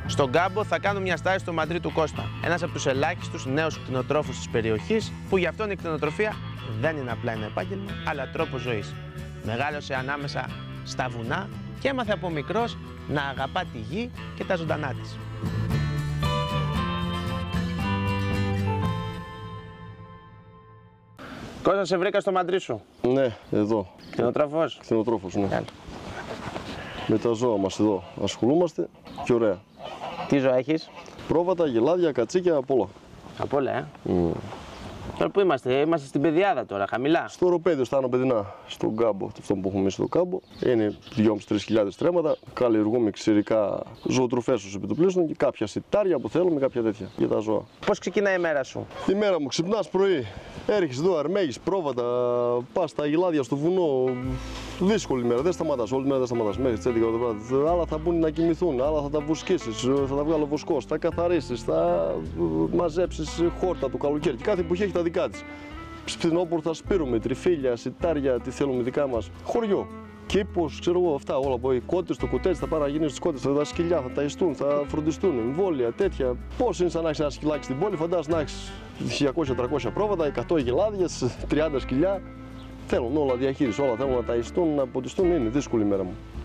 Στον Κάμπο θα κάνω μια στάση στο μαντρί του Κώστα. Ένας από τους ελάχιστους νέους κτηνοτρόφους της περιοχής, που γι' αυτόν η κτηνοτροφία δεν είναι απλά ένα επάγγελμα, αλλά τρόπος ζωής. Μεγάλωσε ανάμεσα στα βουνά και έμαθε από μικρός να αγαπά τη γη και τα ζωντανά της. Κώστα, σε βρήκα στο μαντρί σου. Ναι, εδώ. Κτηνοτρόφος. Κτηνοτρόφος, ναι. Καλή. Με τα ζώα μας εδώ ασχολούμαστε και ωραία. Τι ζώα έχεις? Πρόβατα, γελάδια, κατσίκια, απ' όλα. Απ' όλα, Τώρα που είμαστε στην πεδιάδα τώρα, χαμηλά. Στο οροπέδιο, στα Άνω Παιδινά, στον Κάμπο, αυτό που έχουμε στο Κάμπο. Είναι 2.500-3.000 τρέμματα. Καλλιεργούμε ξηρικά ζωοτροφές στους επιτοπλίστων και κάποια σιτάρια που θέλουμε, κάποια τέτοια για τα ζώα. Πώς ξεκινάει η μέρα σου? Η μέρα μου, ξυπνάς πρωί, έρχεσαι εδώ, αρμέγεις, πρόβατα, πας στα γελάδια στο βουνό. Δύσκολη μέρα, δεν σταματάς, όλη μέρα δεν σταματάς. Μέχρι τις 11 το βράδυ. Άλλα θα μπουν να κοιμηθούν, άλλα θα τα βουσκίσεις, θα τα βγάλω βοσκός, θα καθαρίσεις, θα μαζέψεις χόρτα το καλοκαίρι. Και κάθε εποχή έχει τα δικά της. Φθινόπωρο θα σπείρουμε, τριφύλια, σιτάρια, τι θέλουμε δικά μας. Χωριό. Κήπος, ξέρω εγώ, αυτά όλα από οι κότες, το κοτέτσι θα πάνε να γίνουν στις κότες, θα τα σκυλιά, θα ταϊστούν, θα φροντιστούν, εμβόλια, τέτοια. Πώς είναι σαν να έχεις ένα σκυλάκι στην πόλη, φαντάζεσαι να έχεις 200-300 πρόβατα, 100 γελάδιες, 30 σκυλιά. Θέλουν όλα διαχείριση, όλα θέλουν να ταϊστούν, να ποτιστούν, είναι δύσκολη η μέρα μου.